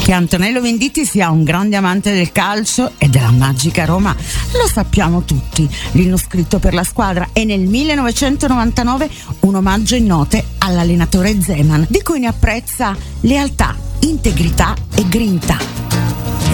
Che Antonello Venditti sia un grande amante del calcio e della magica Roma lo sappiamo tutti. L'inno scritto per la squadra è nel 1999 un omaggio in note all'allenatore Zeman, di cui ne apprezza lealtà, integrità e grinta.